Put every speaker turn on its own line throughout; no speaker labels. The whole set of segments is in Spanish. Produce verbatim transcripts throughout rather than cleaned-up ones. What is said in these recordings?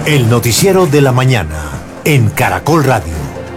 El noticiero de la mañana en Caracol Radio.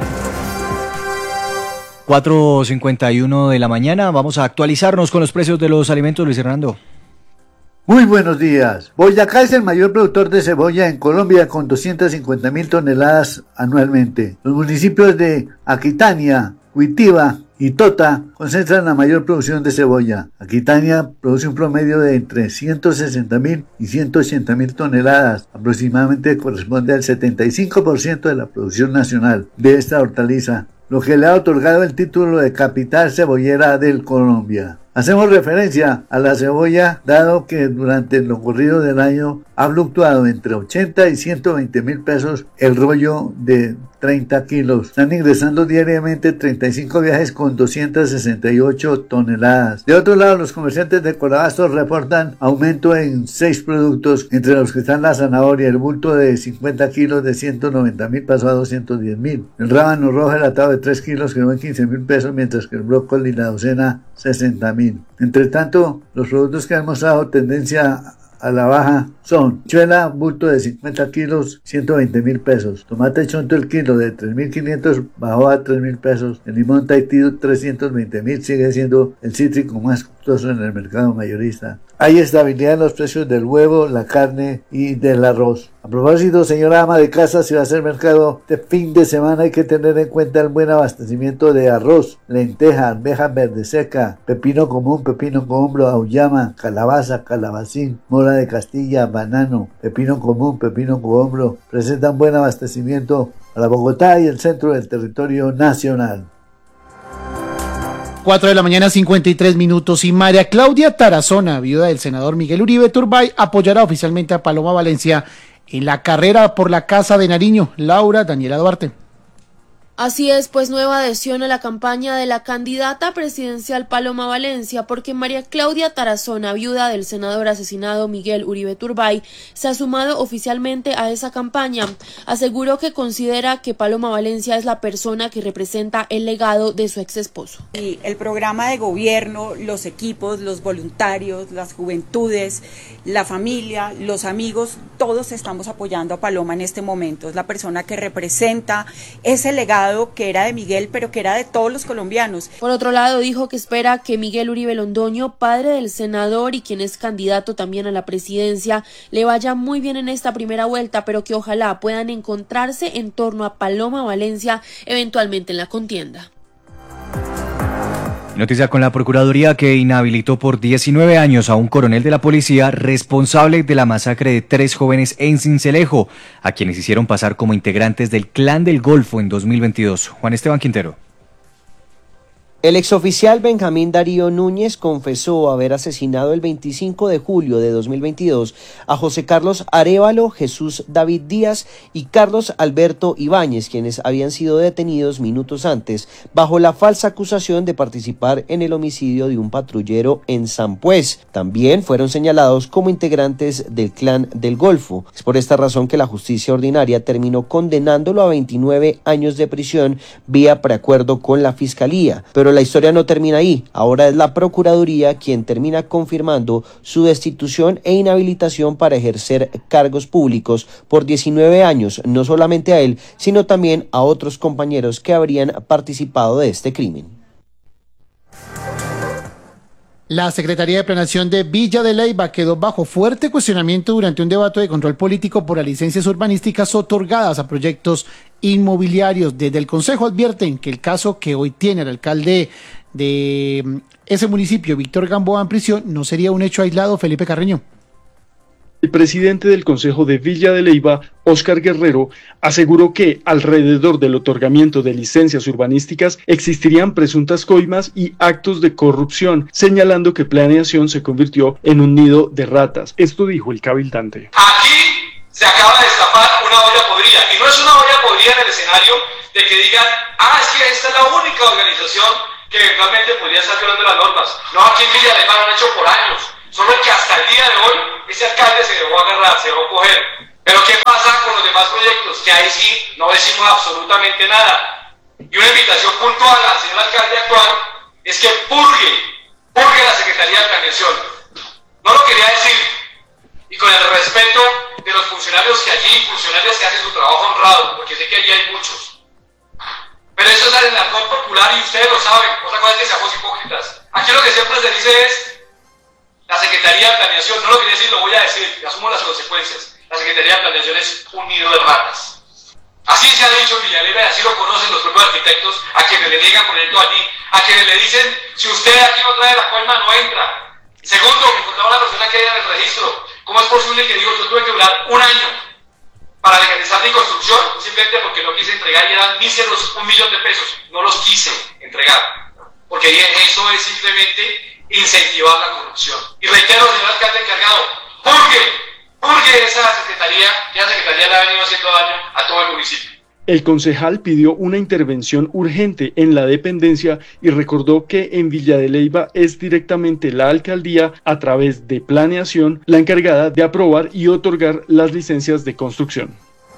cuatro cincuenta y uno de la mañana, vamos a actualizarnos con los precios de los alimentos, Luis Hernando.
Muy buenos días. Boyacá es el mayor productor de cebolla en Colombia con doscientas cincuenta mil toneladas anualmente. Los municipios de Aquitania, Huitiva y Tota concentran la mayor producción de cebolla. Aquitania produce un promedio de entre ciento sesenta mil y ciento ochenta mil toneladas, aproximadamente corresponde al setenta y cinco por ciento de la producción nacional de esta hortaliza, lo que le ha otorgado el título de capital cebollera del Colombia. Hacemos referencia a la cebolla, dado que durante lo ocurrido del año ha fluctuado entre ochenta y ciento veinte mil pesos el rollo de treinta kilos. Están ingresando diariamente treinta y cinco viajes con doscientas sesenta y ocho toneladas. De otro lado, los comerciantes de Corabastos reportan aumento en seis productos, entre los que están la zanahoria, el bulto de cincuenta kilos de ciento noventa mil pasó a doscientos diez mil. El rábano rojo enlatado de tres kilos quedó en quince mil pesos, mientras que el brócoli y la docena sesenta mil. Entre tanto, los productos que han mostrado tendencia a la baja son chuela, bulto de cincuenta kilos, ciento veinte mil pesos. Tomate chonto el kilo de tres mil quinientos bajó a tres mil pesos. El limón Tahití trescientos veinte mil sigue siendo el cítrico más costoso en el mercado mayorista. Hay estabilidad en los precios del huevo, la carne y del arroz. A propósito, señora ama de casa, si va a hacer mercado de fin de semana hay que tener en cuenta el buen abastecimiento de arroz, lenteja, arveja verde seca, pepino común, pepino cohombro, auyama, calabaza, calabacín, mora de Castilla, banano, pepino común, pepino cohombro. Presentan buen abastecimiento para Bogotá y el centro del territorio nacional.
cuatro de la mañana, cincuenta y tres minutos, y María Claudia Tarazona, viuda del senador Miguel Uribe Turbay, apoyará oficialmente a Paloma Valencia en la carrera por la Casa de Nariño. Laura Daniela Duarte.
Así es, pues nueva adhesión a la campaña de la candidata presidencial Paloma Valencia, porque María Claudia Tarazona, viuda del senador asesinado Miguel Uribe Turbay, se ha sumado oficialmente a esa campaña. Aseguró que considera que Paloma Valencia es la persona que representa el legado de su ex esposo.
Y el programa de gobierno, los equipos, los voluntarios, las juventudes, la familia, los amigos, todos estamos apoyando a Paloma en este momento. Es la persona que representa ese legado que era de Miguel, pero que era de todos los colombianos.
Por otro lado, dijo que espera que Miguel Uribe Londoño, padre del senador y quien es candidato también a la presidencia, le vaya muy bien en esta primera vuelta, pero que ojalá puedan encontrarse en torno a Paloma Valencia eventualmente en la contienda.
Noticia con la Procuraduría, que inhabilitó por diecinueve años a un coronel de la policía responsable de la masacre de tres jóvenes en Sincelejo, a quienes hicieron pasar como integrantes del Clan del Golfo en dos mil veintidós. Juan Esteban Quintero.
El exoficial Benjamín Darío Núñez confesó haber asesinado el veinticinco de julio de dos mil veintidós a José Carlos Arévalo, Jesús David Díaz y Carlos Alberto Ibáñez, quienes habían sido detenidos minutos antes bajo la falsa acusación de participar en el homicidio de un patrullero en Sampués. También fueron señalados como integrantes del Clan del Golfo. Es por esta razón que la justicia ordinaria terminó condenándolo a veintinueve años de prisión vía preacuerdo con la Fiscalía. Pero la historia no termina ahí. Ahora es la Procuraduría quien termina confirmando su destitución e inhabilitación para ejercer cargos públicos por diecinueve años, no solamente a él, sino también a otros compañeros que habrían participado de este crimen.
La Secretaría de Planeación de Villa de Leyva quedó bajo fuerte cuestionamiento durante un debate de control político por las licencias urbanísticas otorgadas a proyectos inmobiliarios. Desde el Consejo advierten que el caso que hoy tiene el alcalde de ese municipio, Víctor Gamboa, en prisión, no sería un hecho aislado. Felipe Carreño.
El presidente del Consejo de Villa de Leyva, Óscar Guerrero, aseguró que alrededor del otorgamiento de licencias urbanísticas existirían presuntas coimas y actos de corrupción, señalando que Planeación se convirtió en un nido de ratas. Esto dijo el cabildante.
Aquí se acaba de destapar una olla podrida, y no es una olla podrida en el escenario de que digan, ah, es que esta es la única organización que eventualmente podría estar violando las normas. No, aquí en Villa de Leyva lo han hecho por años. Solo que hasta el día de hoy ese alcalde se dejó agarrar, se dejó coger. Pero ¿qué pasa con los demás proyectos? Que ahí sí no decimos absolutamente nada. Y una invitación puntual al señor alcalde actual es que purgue, purgue la Secretaría de Planeación. No lo quería decir. Y y con el respeto de los funcionarios que allí, funcionarios que hacen su trabajo honrado, porque sé que allí hay muchos. Pero eso es el argot popular y ustedes lo saben. Otra cosa es que seamos hipócritas. Aquí lo que siempre se dice es la Secretaría de Planeación, no lo quería decir, lo voy a decir, y asumo las consecuencias. La Secretaría de Planeación es un nido de ratas. Así se ha dicho en Villalegba y así lo conocen los propios arquitectos, a quienes le niegan proyecto allí, a quienes le dicen, si usted aquí no trae la coima, no entra. Segundo, me encontraba la persona que hay en el registro. ¿Cómo es posible que digo, yo tuve que durar un año para legalizar mi construcción? Simplemente porque no quise entregar y eran míseros un millón de pesos. No los quise entregar. Porque eso es simplemente incentivar la corrupción. Y reitero, señor alcalde encargado, purgue, purgue esa secretaría, que esa secretaría le ha venido haciendo daño a todo el municipio.
El concejal pidió una intervención urgente en la dependencia y recordó que en Villa de Leyva es directamente la alcaldía, a través de planeación, la encargada de aprobar y otorgar las licencias de construcción.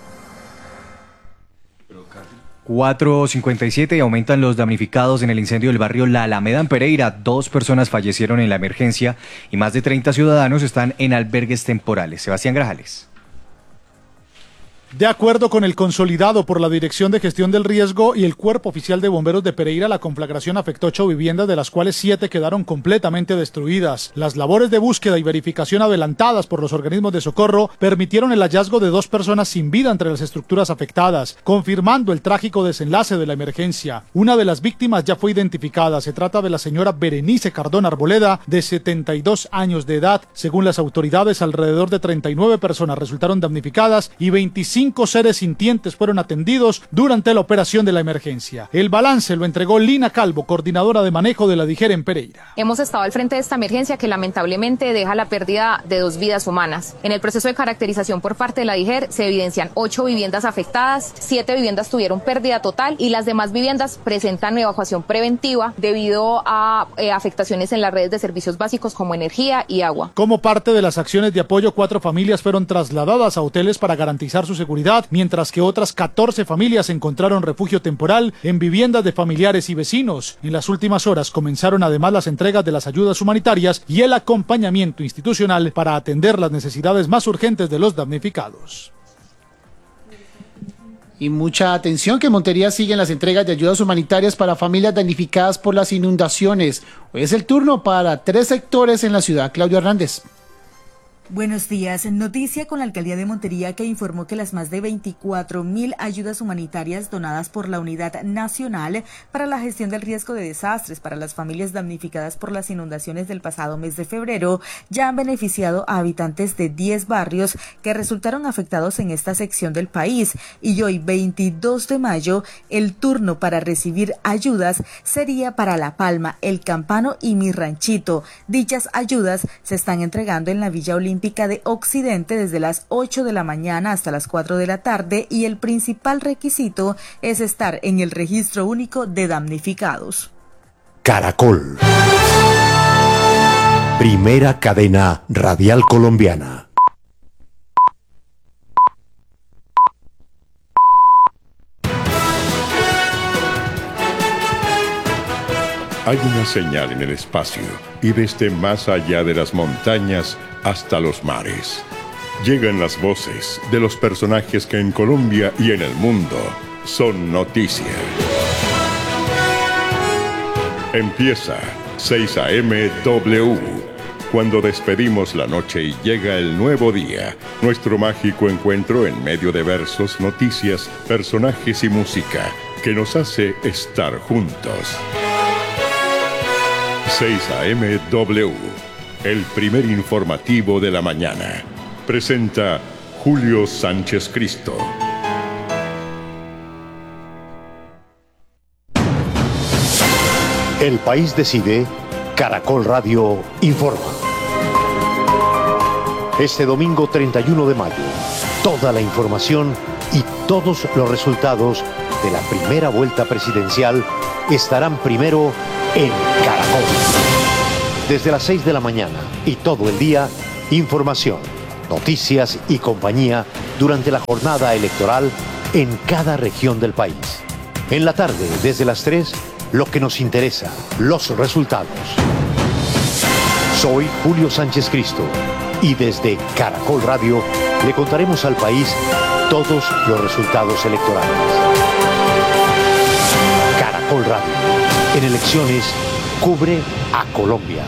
cuatro cincuenta y siete y aumentan los damnificados en el incendio del barrio La Alameda en Pereira. Dos personas fallecieron en la emergencia y más de treinta ciudadanos están en albergues temporales. Sebastián Grajales.
De acuerdo con el consolidado por la Dirección de Gestión del Riesgo y el Cuerpo Oficial de Bomberos de Pereira, la conflagración afectó ocho viviendas, de las cuales siete quedaron completamente destruidas. Las labores de búsqueda y verificación adelantadas por los organismos de socorro permitieron el hallazgo de dos personas sin vida entre las estructuras afectadas, confirmando el trágico desenlace de la emergencia. Una de las víctimas ya fue identificada. Se trata de la señora Berenice Cardón Arboleda, de setenta y dos años de edad. Según las autoridades, alrededor de treinta y nueve personas resultaron damnificadas y veinticinco Cinco seres sintientes fueron atendidos durante la operación de la emergencia. El balance lo entregó Lina Calvo, coordinadora de manejo de la DIGER en Pereira.
Hemos estado al frente de esta emergencia que lamentablemente deja la pérdida de dos vidas humanas. En el proceso de caracterización por parte de la DIGER se evidencian ocho viviendas afectadas, siete viviendas tuvieron pérdida total y las demás viviendas presentan evacuación preventiva debido a eh, afectaciones en las redes de servicios básicos como energía y agua.
Como parte de las acciones de apoyo, cuatro familias fueron trasladadas a hoteles para garantizar su seguridad, mientras que otras catorce familias encontraron refugio temporal en viviendas de familiares y vecinos. En las últimas horas comenzaron además las entregas de las ayudas humanitarias y el acompañamiento institucional para atender las necesidades más urgentes de los damnificados.
Y mucha atención, que en Montería siguen las entregas de ayudas humanitarias para familias damnificadas por las inundaciones. Hoy es el turno para tres sectores en la ciudad. Claudio Hernández.
Buenos días. Noticia con la Alcaldía de Montería, que informó que las más de veinticuatro mil ayudas humanitarias donadas por la Unidad Nacional para la Gestión del Riesgo de Desastres para las familias damnificadas por las inundaciones del pasado mes de febrero ya han beneficiado a habitantes de diez barrios que resultaron afectados en esta sección del país. Y hoy, veintidós de mayo, el turno para recibir ayudas sería para La Palma, El Campano y Mi Ranchito. Dichas ayudas se están entregando en la Villa Olímpica de Occidente desde las ocho de la mañana hasta las cuatro de la tarde, y el principal requisito es estar en el registro único de damnificados.
Caracol. Primera cadena radial colombiana.
Hay una señal en el espacio y desde más allá de las montañas hasta los mares. Llegan las voces de los personajes que en Colombia y en el mundo son noticia. Empieza seis A M W. Cuando despedimos la noche y llega el nuevo día, nuestro mágico encuentro en medio de versos, noticias, personajes y música que nos hace estar juntos. seis A M W, el primer informativo de la mañana. Presenta Julio Sánchez Cristo.
El país decide, Caracol Radio informa. Este domingo treinta y uno de mayo, toda la información y todos los resultados de la primera vuelta presidencial estarán primero en Caracol. Desde las seis de la mañana y todo el día, información, noticias y compañía durante la jornada electoral en cada región del país. En la tarde, desde las tres, lo que nos interesa, los resultados. Soy Julio Sánchez Cristo Y desde Caracol Radio le contaremos al país todos los resultados electorales. Caracol Radio, en elecciones, cubre a Colombia.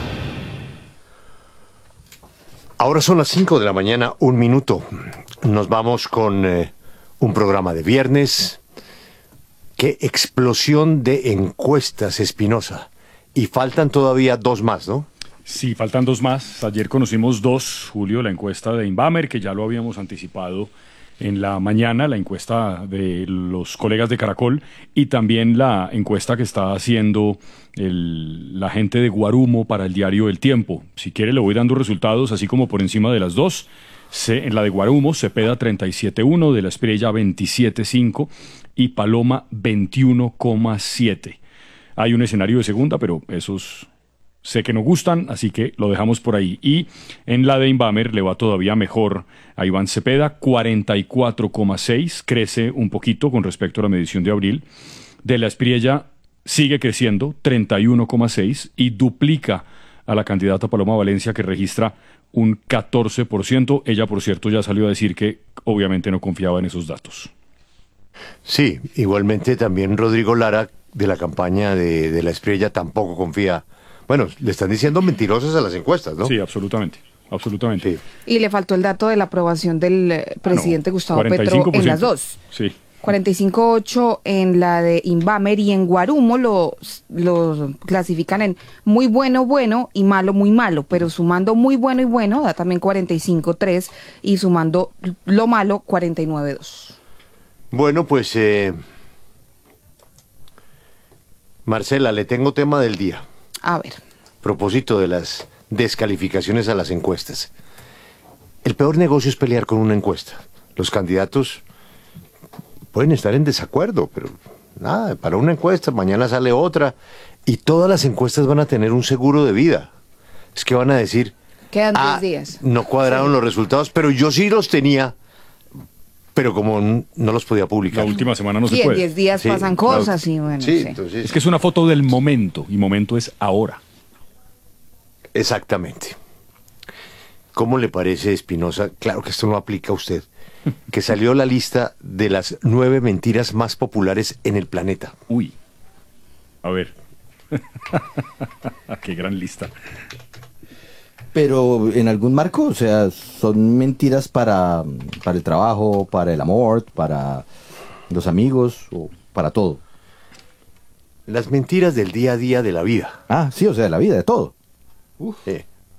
Ahora son las cinco de la mañana, un minuto. Nos vamos con eh, un programa de viernes. ¡Qué explosión de encuestas, Espinosa! Y faltan todavía dos más, ¿no?
Sí, faltan dos más. Ayer conocimos dos, Julio, la encuesta de Inbamer, que ya lo habíamos anticipado en la mañana, la encuesta de los colegas de Caracol, y también la encuesta que está haciendo el, la gente de Guarumo para el diario El Tiempo. Si quiere le voy dando resultados, así como por encima de las dos. Se, en la de Guarumo, Cepeda treinta y siete coma uno, de la Espriella veintisiete coma cinco y Paloma veintiuno coma siete. Hay un escenario de segunda, pero esos sé que no gustan, así que lo dejamos por ahí. Y en la de Inbamer le va todavía mejor a Iván Cepeda, cuarenta y cuatro coma seis, crece un poquito con respecto a la medición de abril. De la Espriella sigue creciendo, treinta y uno coma seis, y duplica a la candidata Paloma Valencia, que registra un catorce por ciento. Ella, por cierto, ya salió a decir que obviamente no confiaba en esos datos.
Sí, igualmente también Rodrigo Lara, de la campaña de, de la Espriella, tampoco confía. Bueno, le están diciendo mentirosas a las encuestas, ¿no?
Sí, absolutamente, absolutamente.
Sí.
Y le faltó el dato de la aprobación del eh, presidente
no,
Gustavo Petro en las dos.
Sí.
cuarenta y cinco coma ocho en la de Inbamer, y en Guarumo lo, lo clasifican en muy bueno, bueno y malo, muy malo, pero sumando muy bueno y bueno da también cuarenta y cinco coma tres y sumando lo malo cuarenta y nueve coma dos.
Bueno, pues eh, Marcela, le tengo tema del día.
A ver.
Propósito de las descalificaciones a las encuestas. El peor negocio es pelear con una encuesta. Los candidatos pueden estar en desacuerdo, pero nada, para una encuesta, mañana sale otra, y todas las encuestas van a tener un seguro de vida. Es que van a decir,
quedan
ah,
diez días.
No cuadraron sí. los resultados, pero yo sí los tenía, pero como n- no los podía publicar.
La última semana no
sí,
se puede.
en diez días sí, pasan cosas
no,
y bueno.
Sí,
sí.
Entonces,
es que es una foto del momento, y momento es ahora.
Exactamente. ¿Cómo le parece, Espinosa? Claro que esto no aplica a usted. Que salió la lista de las nueve mentiras más populares en el planeta.
Uy. A ver. Qué gran lista.
Pero en algún marco, o sea, son mentiras para, para el trabajo, para el amor, para los amigos, o para todo.
Las mentiras del día a día de la vida.
Ah, sí, o sea, de la vida, de todo.
Uf. Sí.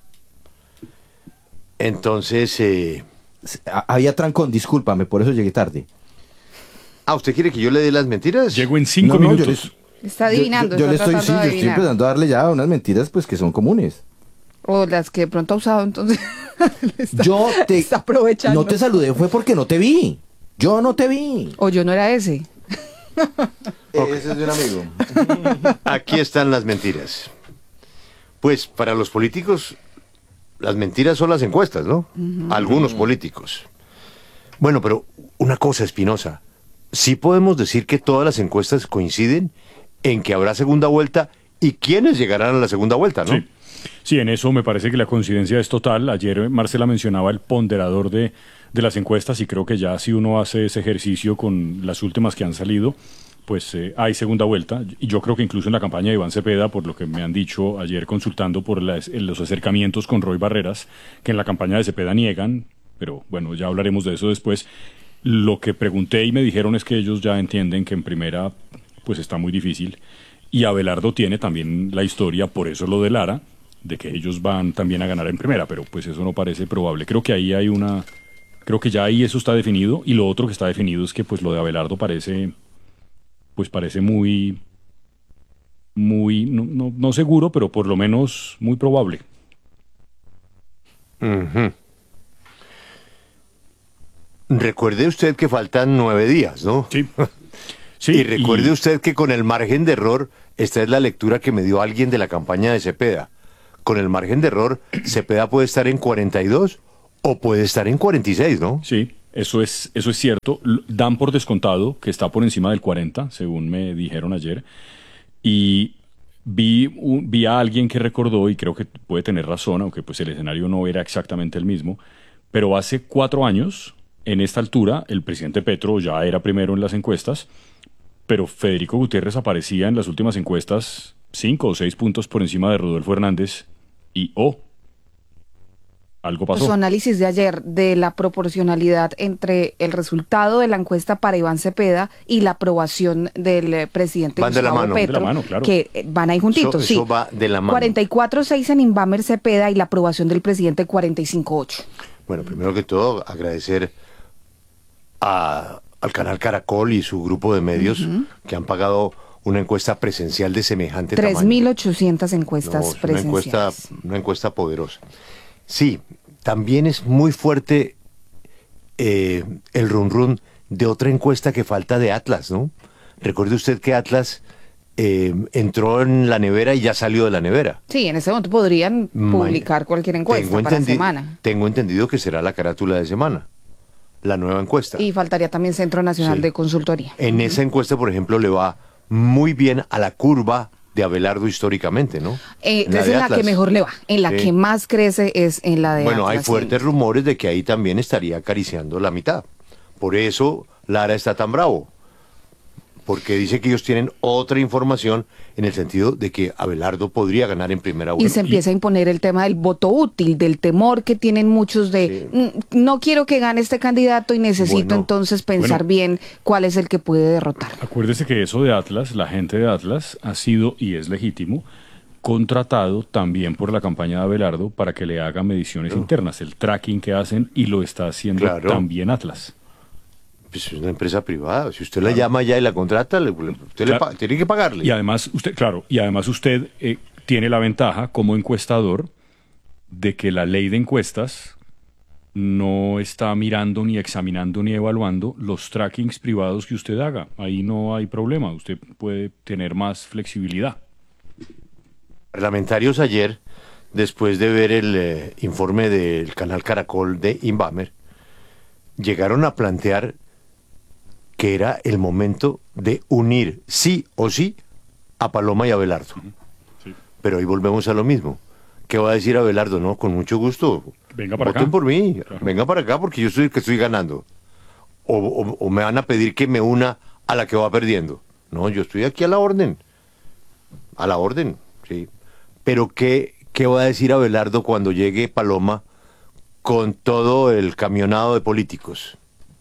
Entonces, eh...
había trancón, discúlpame, por eso llegué tarde.
Ah, ¿usted quiere que yo le dé las mentiras?
Llego en cinco
no, no,
minutos.
Le... Está adivinando.
Yo, yo, yo
está
le estoy, sí, yo estoy empezando a darle ya unas mentiras pues que son comunes.
O las que de pronto ha usado, entonces. está,
yo te
está aprovechando.
No te saludé, fue porque no te vi. Yo no te vi.
O yo no era ese.
Okay. Ese es de un amigo.
Aquí están las mentiras. Pues para los políticos, las mentiras son las encuestas, ¿no? Uh-huh. Algunos políticos. Bueno, pero una cosa, Espinosa. Sí podemos decir que todas las encuestas coinciden en que habrá segunda vuelta y quiénes llegarán a la segunda vuelta, ¿no?
Sí. Sí, en eso me parece que la coincidencia es total. Ayer Marcela mencionaba el ponderador de, de las encuestas y creo que ya si uno hace ese ejercicio con las últimas que han salido, pues eh, hay segunda vuelta. Y yo creo que incluso en la campaña de Iván Cepeda, por lo que me han dicho ayer consultando por las, los acercamientos con Roy Barreras, que en la campaña de Cepeda niegan, pero bueno, ya hablaremos de eso después. Lo que pregunté y me dijeron es que ellos ya entienden que en primera pues está muy difícil. Y Abelardo tiene también la historia, por eso lo de Lara, de que ellos van también a ganar en primera, pero pues eso no parece probable. Creo que ahí hay una... Creo que ya ahí eso está definido, y lo otro que está definido es que pues lo de Abelardo parece... Pues parece muy... Muy... No, no, no seguro, pero por lo menos muy probable.
Uh-huh. Recuerde usted que faltan nueve días, ¿no?
Sí. Sí,
y recuerde y... usted que con el margen de error, esta es la lectura que me dio alguien de la campaña de Cepeda. Con el margen de error, Cepeda puede estar en cuarenta y dos o puede estar en cuarenta y seis, ¿no?
Sí, eso es, eso es cierto. Dan por descontado que está por encima del cuarenta, según me dijeron ayer. Y vi, un, vi a alguien que recordó, y creo que puede tener razón, aunque pues el escenario no era exactamente el mismo, pero hace cuatro años, en esta altura, el presidente Petro ya era primero en las encuestas, pero Federico Gutiérrez aparecía en las últimas encuestas cinco o seis puntos por encima de Rodolfo Hernández y oh, algo pasó.
Su análisis de ayer de la proporcionalidad entre el resultado de la encuesta para Iván Cepeda y la aprobación del eh, presidente
Van de la
Gustavo
mano.
Petro,
De la mano, claro.
que eh, van ahí juntitos,
Eso-
sí.
eso va de la mano.
cuarenta y cuatro seis en Inbamer Cepeda y la aprobación del presidente cuarenta y cinco ocho.
Bueno, primero que todo, agradecer a, al canal Caracol y su grupo de medios
Ujú.
que han pagado una encuesta presencial de semejante
tres
tamaño.
mil ochocientas
No,
encuestas
es una
presenciales.
encuesta, una encuesta poderosa. Sí, también es muy fuerte eh, el run run de otra encuesta que falta de Atlas, ¿no? Recuerde usted que Atlas eh, entró en la nevera y ya salió de la nevera.
Sí, en ese momento podrían
Ma-
publicar cualquier encuesta
Tengo,
para
entendi-
semana.
tengo entendido que será la carátula de semana, la nueva encuesta.
Y faltaría también Centro Nacional
Sí.
de Consultoría.
En esa encuesta, por ejemplo, le va muy bien a la curva de Abelardo históricamente, ¿no?
Eh,
En la
es
de
en la que
Atlas.
mejor le va. En la
Sí.
que más crece es en la de
Bueno, hay
Atlas.
fuertes rumores de que ahí también estaría acariciando la mitad. Por eso Lara está tan bravo. Porque dice que ellos tienen otra información en el sentido de que Abelardo podría ganar en primera
Y
vuelta.
se empieza a imponer el tema del voto útil, del temor que tienen muchos de "Mm, no quiero que gane este candidato y necesito
Bueno,
entonces pensar
bueno.
bien cuál es el que puede derrotar.
Acuérdese que eso de Atlas, la gente de Atlas, ha sido, y es legítimo, contratado también por la campaña de Abelardo para que le haga mediciones internas, el tracking que hacen, y lo está haciendo
Claro.
también Atlas.
Pues es una empresa privada. Si usted la llama ya y la contrata, le- le- usted le
Claro.
pa- tiene que pagarle.
Y además usted, claro, y además usted eh, tiene la ventaja como encuestador de que la ley de encuestas no está mirando ni examinando ni evaluando los trackings privados que usted haga. Ahí no hay problema, usted puede tener más flexibilidad.
Parlamentarios ayer, después de ver el eh, informe del canal Caracol de Inbamer, llegaron a plantear que era el momento de unir sí o sí a Paloma y Abelardo. Pero ahí volvemos a lo mismo. ¿Qué va a decir Abelardo? No, con mucho gusto.
Venga para
Voten
acá.
por mí, venga para acá porque yo soy el que estoy ganando. O, o- o me van a pedir que me una a la que va perdiendo. No, yo estoy aquí a la orden. A la orden, sí. Pero ¿qué, qué va a decir Abelardo cuando llegue Paloma con todo el camionado de políticos?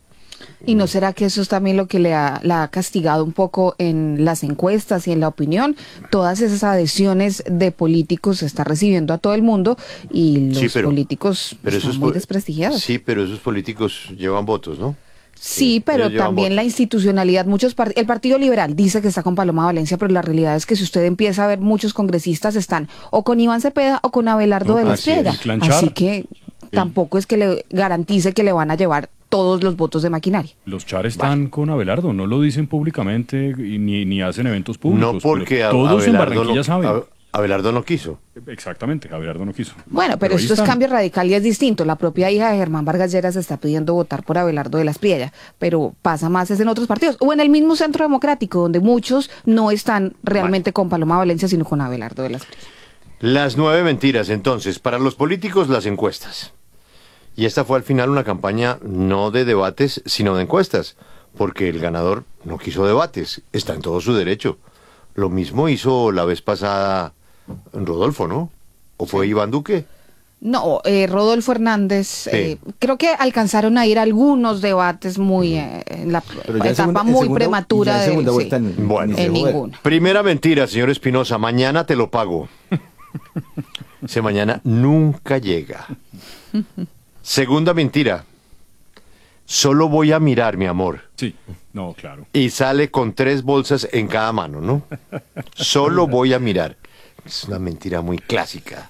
¿Y no será que eso es también lo que le ha, la ha castigado un poco en las encuestas y en la opinión? Todas esas adhesiones de políticos se está recibiendo a todo el mundo y los
Sí, pero-
políticos
pero
están
esos
muy
po-
desprestigiados.
Sí, pero esos políticos llevan votos, ¿no?
Sí, pero
ellos llevan
también la institucionalidad, muchos part- el Partido Liberal dice que está con Paloma Valencia, pero la realidad es que si usted empieza a ver muchos congresistas están o con Iván Cepeda o con Abelardo
No,
de la
así es.
Espriella.
El clan Char.
Así que tampoco es que le garantice que le van a llevar todos los votos de maquinaria.
Los Char están con Abelardo, no lo dicen públicamente y ni, ni hacen eventos públicos.
No porque
pero
a-
todos en
Abelardo
Barranquilla
no,
saben.
a- Abelardo no quiso.
Exactamente, Abelardo no quiso.
Bueno, pero,
ahí
esto es
están.
cambio radical y es distinto. La propia hija de Germán Vargas Lleras está pidiendo votar por Abelardo de la Espriella, pero pasa más es en otros partidos. O en el mismo Centro Democrático, donde muchos no están realmente con Paloma Valencia, sino con Abelardo de la Espriella.
Las nueve mentiras, entonces, para los políticos las encuestas. Y esta fue al final una campaña no de debates, sino de encuestas, porque el ganador no quiso debates, está en todo su derecho. Lo mismo hizo la vez pasada Rodolfo, ¿no? ¿O fue Iván Duque?
No, eh, Rodolfo Hernández, eh, creo que alcanzaron a ir a algunos debates muy eh, en la
Pero ya en
etapa
segunda- en
muy
segunda-
prematura
ya en
de
segunda
sí,
vuelta en-
Bueno,
en ninguna.
Primera mentira, señor Espinosa, mañana te lo pago. Ese mañana nunca llega. Segunda mentira, solo voy a mirar, mi amor.
Sí, no, claro.
Y sale con tres bolsas en cada mano, ¿no? Solo voy a mirar. Es una mentira muy clásica.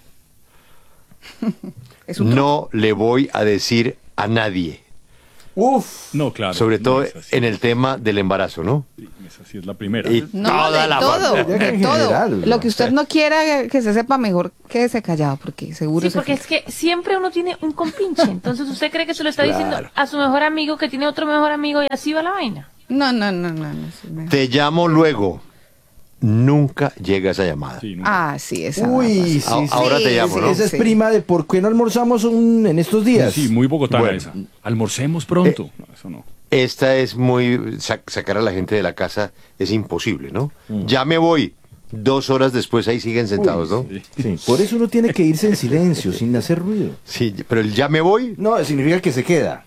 Es un
No le voy a decir a nadie.
Uf.
No, claro.
Sobre
no,
todo
esa sí,
en el tema del embarazo, ¿no?
esa sí es la primera.
Y
No,
toda
de
la
todo,
familia.
de
En
todo.
general,
Lo que usted no quiera que se sepa, mejor quédese callado, porque seguro
Sí,
se
porque es que siempre uno tiene un compinche. Entonces usted cree que se lo está diciendo
Claro.
a su mejor amigo que tiene otro mejor amigo y así va la vaina.
No, no, no, no. no, sí, mejor.
Te llamo luego. nunca llega esa llamada.
Sí,
Ah, sí, esa.
Uy, sí,
A-
sí.
ahora te llamo, ¿no?
Esa es
Sí.
prima de por qué no almorzamos un- en estos días.
Sí, muy bogotana
Bueno.
esa. Almorcemos pronto. No, eso no.
Esta es muy... sa- sacar a la gente de la casa es imposible, ¿no? Ya me voy. Dos horas después ahí siguen sentados, ¿no?
Sí, por eso uno tiene que irse en silencio, sin hacer ruido.
Sí, pero el ya me voy,
No, significa que se queda.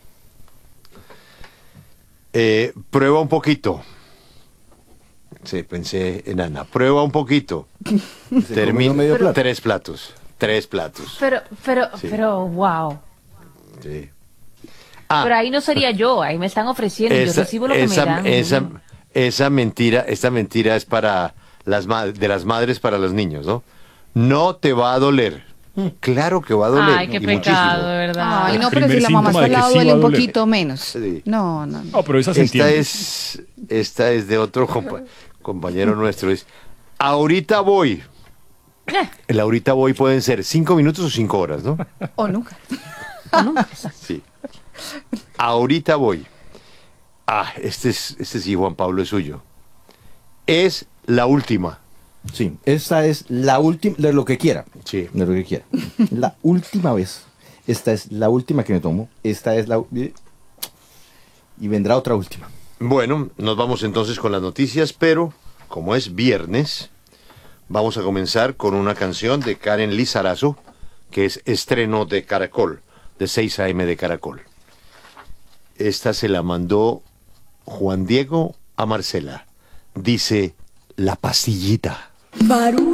eh, prueba un poquito. Sí, pensé en Ana. Prueba un poquito. Termina
medio plato.
tres platos. Tres platos.
Pero, pero,
Sí.
pero, wow.
Sí. Ah,
Pero ahí no sería yo, ahí me están ofreciendo, yo
esa,
recibo lo que
esa,
me dan.
esa, esa mentira, esta mentira es para las ma- de las madres para los niños, ¿no? No te va a doler. Claro que va a doler.
Ay, qué
y
pecado,
muchísimo.
de verdad.
Ay, no,
El
pero si
primer
la mamá
síntoma
está al
de que
lado
sí
duele
va a
un
doler.
poquito menos.
Sí.
No, no, no.
No, pero esa se
Esta
entiende.
es, esta es de otro compa- compañero nuestro. Es, ahorita voy. El ahorita voy pueden ser cinco minutos o cinco horas, ¿no?
O nunca.
Sí. Ahorita voy. Ah, este es, este sí, Juan Pablo, es suyo. Es la última.
Sí, esta es la última, de lo que quiera.
Sí.
De lo que quiera. La última vez. Esta es la última que me tomo. Esta es la... Y vendrá otra última.
Bueno, nos vamos entonces con las noticias, pero como es viernes, vamos a comenzar con una canción de Karen Lizarazo, que es estreno de Caracol, de seis a eme de Caracol. Esta se la mandó Juan Diego a Marcela. Dice, La Pastillita.
Barú.